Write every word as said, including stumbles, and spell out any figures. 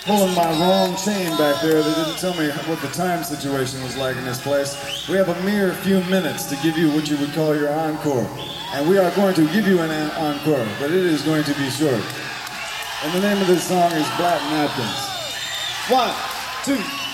pulling my wrong chain back there. They didn't tell me what the time situation was like in this place. We have a mere few minutes to give you what you would call your encore. And we are going to give you an encore, but it is going to be short. And the name of this song is Black Napkins. One, two,